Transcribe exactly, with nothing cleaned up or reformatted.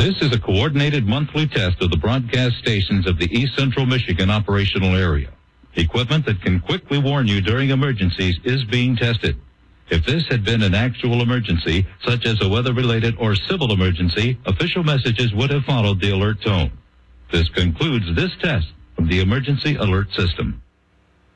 This is a coordinated monthly test of the broadcast stations of the East Central Michigan operational area. Equipment that can quickly warn you during emergencies is being tested. If this had been an actual emergency, such as a weather-related or civil emergency, official messages would have followed the alert tone. This concludes this test of the emergency alert system.